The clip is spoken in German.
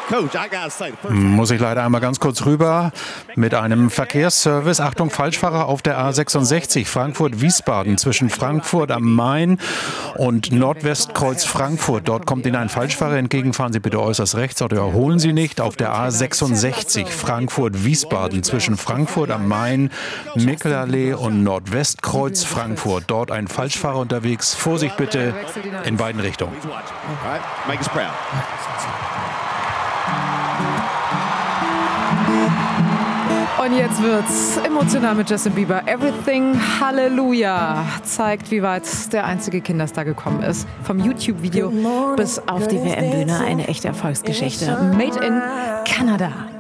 Muss ich leider einmal ganz kurz rüber mit einem Verkehrsservice. Achtung, Falschfahrer auf der A66 Frankfurt-Wiesbaden zwischen Frankfurt am Main und Nordwestkreuz Frankfurt. Dort kommt Ihnen ein Falschfahrer entgegen. Fahren Sie bitte äußerst rechts oder überholen Sie nicht. Auf der A66 Frankfurt-Wiesbaden zwischen Frankfurt am Main, Mickelallee und Nordwestkreuz Frankfurt. Dort ein Falschfahrer unterwegs. Vorsicht bitte in beiden Richtungen. Und jetzt wird's emotional mit Justin Bieber. Everything Hallelujah zeigt, wie weit der einzige Kinderstar gekommen ist. Vom YouTube-Video bis auf die WM-Bühne eine echte Erfolgsgeschichte. Made in Canada.